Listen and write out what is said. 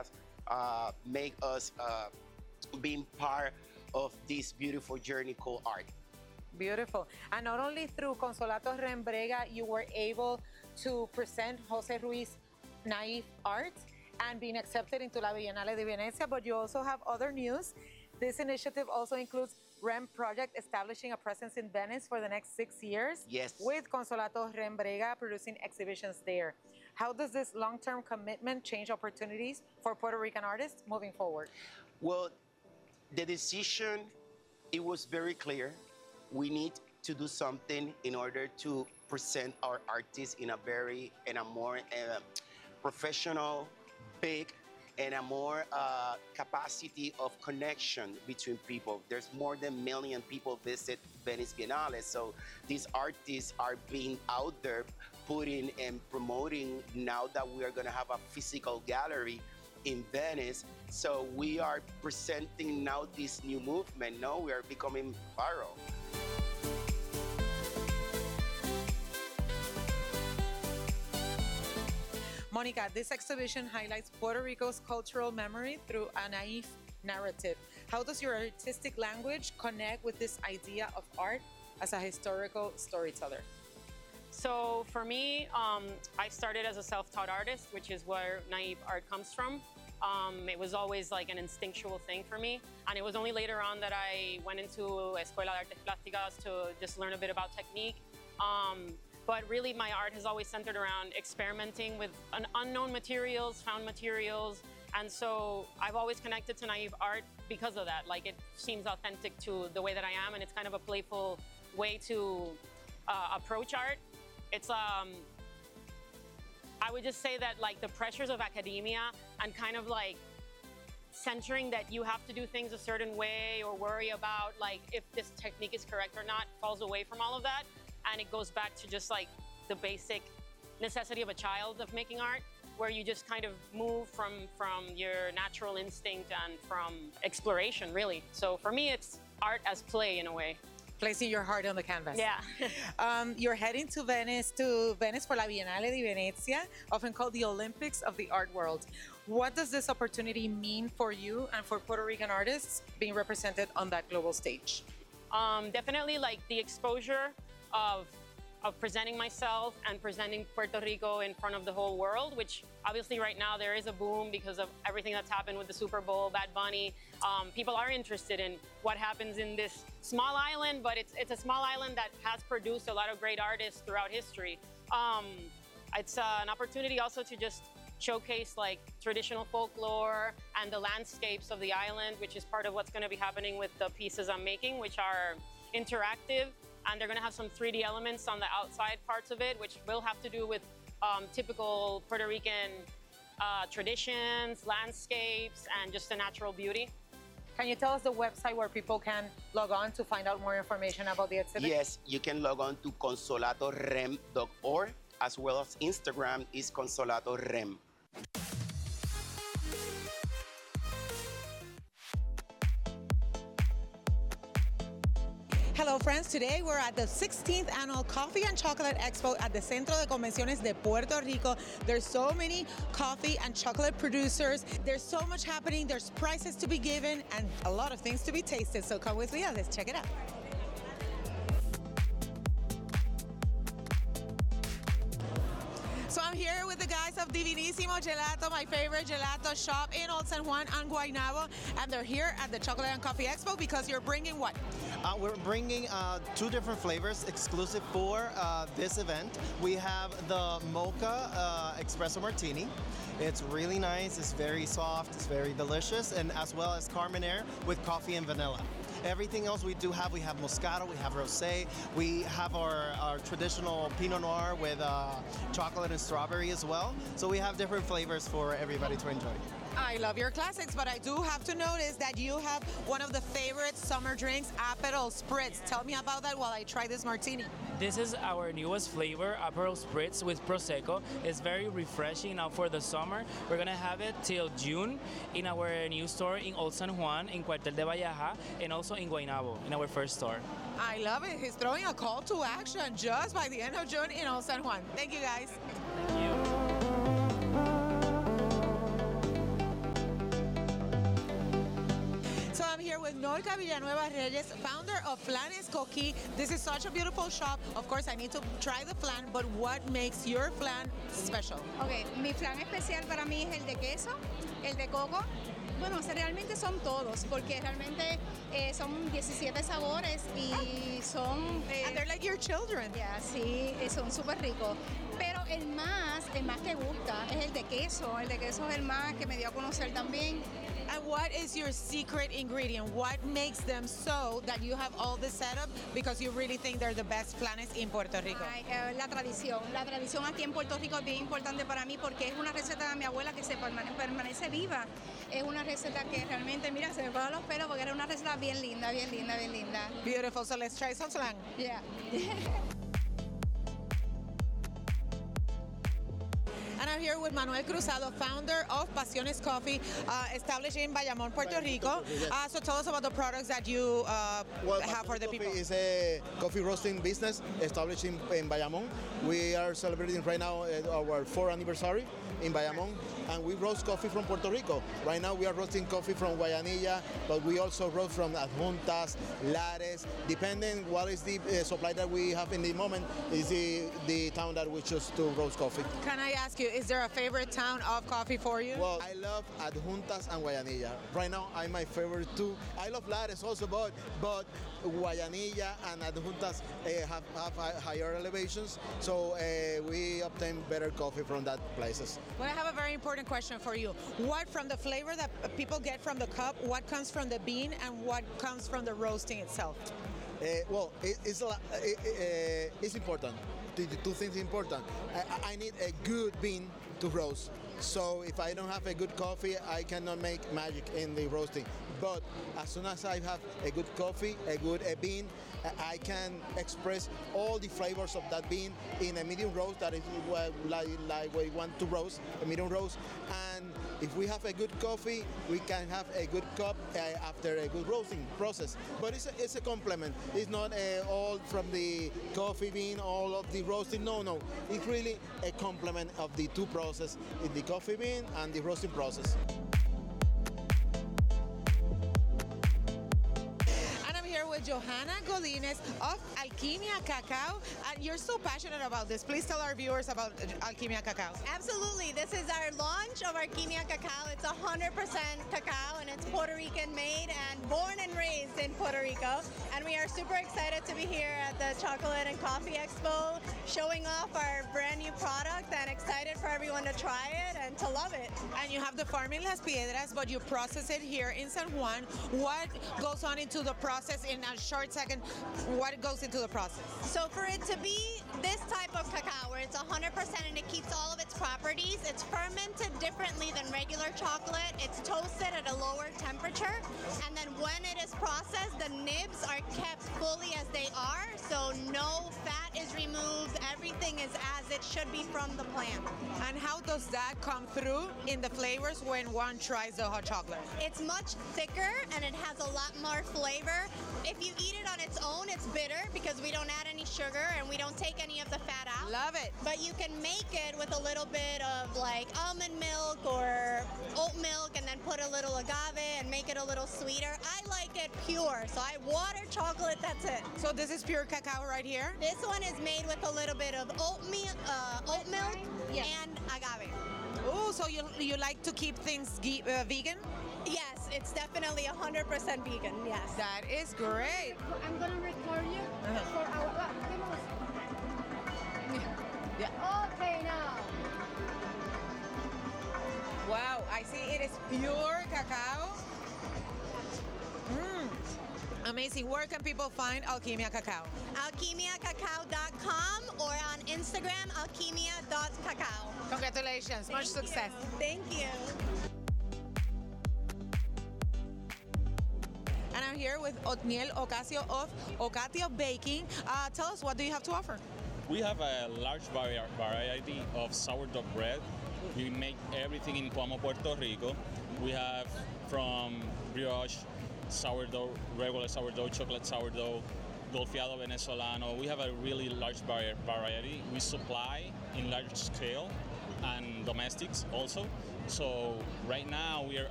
has made us being part of this beautiful journey called art. Beautiful. And not only through Consolato Rembrega, you were able to present Jose Ruiz Naive art and being accepted into La Biennale de Venecia, but you also have other news. This initiative also includes REM Project establishing a presence in Venice for the next 6 years. Yes. With Consolato Rembrega producing exhibitions there. How does this long-term commitment change opportunities for Puerto Rican artists moving forward? Well, the decision, it was very clear. We need to do something in order to present our artists in a more professional, big, and a more capacity of connection between people. There's more than 1 million people visit Venice Biennale, so these artists are being out there putting and promoting now that we are gonna have a physical gallery in Venice. So we are presenting now this new movement, no? We are becoming viral. Monica, this exhibition highlights Puerto Rico's cultural memory through a naive narrative. How does your artistic language connect with this idea of art as a historical storyteller? So for me, I started as a self-taught artist, which is where naive art comes from. It was always like an instinctual thing for me. And it was only later on that I went into Escuela de Artes Plásticas to just learn a bit about technique. But really my art has always centered around experimenting with unknown materials, found materials. And so I've always connected to naive art because of that. Like it seems authentic to the way that I am, and it's kind of a playful way to approach art. It's, I would just say that like the pressures of academia and kind of like centering that you have to do things a certain way or worry about like if this technique is correct or not falls away from all of that. And it goes back to just like the basic necessity of a child of making art, where you just kind of move from your natural instinct and from exploration, really. So for me, it's art as play in a way. Placing your heart on the canvas. Yeah. You're heading to Venice for La Biennale di Venezia, often called the Olympics of the art world. What does this opportunity mean for you and for Puerto Rican artists being represented on that global stage? Definitely like the exposure of presenting myself and presenting Puerto Rico in front of the whole world, which obviously right now there is a boom because of everything that's happened with the Super Bowl, Bad Bunny. People are interested in what happens in this small island, but it's a small island that has produced a lot of great artists throughout history. It's an opportunity also to just showcase like traditional folklore and the landscapes of the island, which is part of what's going to be happening with the pieces I'm making, which are interactive. And they're going to have some 3D elements on the outside parts of it, which will have to do with typical Puerto Rican traditions, landscapes, and just the natural beauty. Can you tell us the website where people can log on to find out more information about the exhibit? Yes, you can log on to consolatorem.org, as well as Instagram is consolatorem. Hello friends, today we're at the 16th Annual Coffee and Chocolate Expo at the Centro de Convenciones de Puerto Rico. There's so many coffee and chocolate producers. There's so much happening. There's prizes to be given and a lot of things to be tasted. So come with me and let's check it out. So I'm here with the guys of Divinísimo Gelato, my favorite gelato shop in Old San Juan and Guaynabo, and they're here at the Chocolate and Coffee Expo because you're bringing what? We're bringing 2 different flavors exclusive for this event. We have the Mocha Espresso Martini. It's really nice, it's very soft, it's very delicious, and as well as Carmenere with coffee and vanilla. Everything else we have Moscato, we have Rosé, we have our traditional Pinot Noir with chocolate and strawberry as well. So we have different flavors for everybody to enjoy. I love your classics, but I do have to notice that you have one of the favorite summer drinks, Aperol Spritz. Tell me about that while I try this martini. This is our newest flavor, Aperol Spritz with Prosecco. It's very refreshing now for the summer. We're gonna have it till June in our new store in Old San Juan, in Cuartel de Valleja, and also in Guaynabo, in our first store. I love it. He's throwing a call to action just by the end of June in Old San Juan. Thank you, guys. Thank you. here with Norca Villanueva Reyes, founder of Flanes Coquí. This is such a beautiful shop. Of course, I need to try the flan, but what makes your flan special? Ok, mi flan especial para mí es el de queso, el de coco. Bueno, realmente son todos, porque realmente son 17 sabores y son... And they're like your children. ya, sí, son súper ricos. Pero el más que gusta es el de queso. El de queso es el más que me dio a conocer también. And what is your secret ingredient? What makes them so that you have all this setup because you really think they're the best flanes in Puerto Rico? Ay, la tradición. La tradición aquí en Puerto Rico es bien importante para mí porque es una receta de mi abuela que se permanece viva. Es una receta que realmente, mira, se me ponen los pelos porque era una receta bien linda, bien linda, bien linda. Beautiful. So let's try some flan. Yeah. And I'm here with Manuel Cruzado, founder of Pasiones Coffee, established in Bayamón, Puerto Rico. So tell us about the products that you have for the people. Coffee is a coffee roasting business established in Bayamón. We are celebrating right now our 4th anniversary in Bayamón, and we roast coffee from Puerto Rico. Right now we are roasting coffee from Guayanilla, but we also roast from Adjuntas, Lares, depending what is the supply that we have in the moment is the town that we choose to roast coffee. Can I ask you, is there a favorite town of coffee for you? Well, I love Adjuntas and Guayanilla. Right now, I'm my favorite too. I love Lares also, but Guayanilla and Adjuntas have higher elevations, so we obtain better coffee from that places. Well, I have a very important question for you. What from the flavor that people get from the cup, what comes from the bean, and what comes from the roasting itself? It's important. The two things important. I need a good bean to roast. So if I don't have a good coffee, I cannot make magic in the roasting. But as soon as I have a good coffee, a good bean, I can express all the flavors of that bean in a medium roast. That is like we want to roast, a medium roast. And if we have a good coffee, we can have a good cup after a good roasting process. But it's a complement. It's not all from the coffee bean, all of the roasting. No. It's really a complement of the two processes, in the coffee bean and the roasting process. With Johanna Godinez of Alquimia Cacao. And you're so passionate about this. Please tell our viewers about Alquimia Cacao. Absolutely. This is our launch of Alquimia Cacao. It's 100% cacao and it's Puerto Rican made and born and raised in Puerto Rico. And we are super excited to be here at the Chocolate and Coffee Expo showing off our brand new product and excited for everyone to try it and to love it. And you have the farm in Las Piedras, but you process it here in San Juan. What goes on into the process in a short second? What goes into the process? So for it to be this type of cacao where it's 100% and it keeps all of its properties, it's fermented differently than regular chocolate. It's toasted at a lower temperature. And then when it is processed, the nibs are kept fully as they are. So no fat is removed. Everything is as it should be from the plant. And how does that come through in the flavors when one tries the hot chocolate? It's much thicker and it has a lot more flavor. If you eat it on its own, it's bitter because we don't add any sugar and we don't take any of the fat out. Love it. But you can make it with a little bit of like almond milk or oat milk and then put a little agave and make it a little sweeter. I like it pure, so I water chocolate, that's it. So this is pure cacao right here? This one is made with a little bit of oat milk and agave. Oh, so you like to keep things vegan? Yes, it's definitely 100% vegan, yes. That is great. I'm gonna record you for our... Yeah. Okay, now. Wow, I see it is pure cacao. Amazing. Where can people find Alquimia Cacao? Alquimiacacao.com or on Instagram, alquimia.cacao. Congratulations. Much success. Thank you. And I'm here with Otniel Ocasio of Ocatio Baking. Tell us, what do you have to offer? We have a large variety of sourdough bread. We make everything in Cuamo, Puerto Rico. We have from brioche, sourdough, regular sourdough, chocolate sourdough, golfeado venezolano. We have a really large variety. We supply in large scale and domestics also. So right now we are